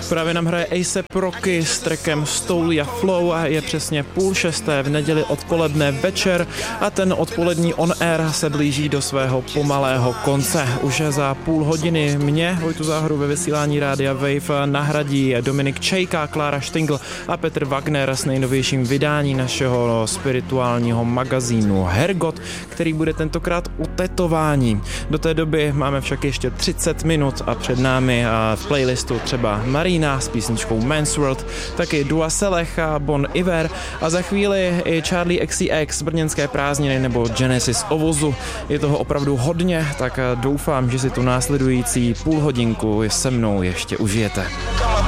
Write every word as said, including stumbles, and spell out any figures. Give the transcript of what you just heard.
Právě nám hraje A$ej ép Rocky s trackem Stoulia Flow a je přesně půl šesté v neděli odpoledne večer a ten odpolední on air se blíží do svého pomalého konce. Už za půl hodiny mě, Vojtu Záhoru, ve vysílání Rádia Wave nahradí Dominik Čejka, Klára Štingl a Petr Wagner s nejnovějším vydání našeho spirituálního magazínu Hergot, který bude tentokrát u tetování. Do té doby máme však ještě třicet minut a před námi a v playlistu třeba Marina s písničkou Man's World, taky Dua Selech a Bon Iver a za chvíli i Charlie X C X, Brněnské prázdniny nebo Genesis o vozu. Je toho opravdu hodně, tak doufám, že si tu následující půl hodinku se mnou ještě užijete.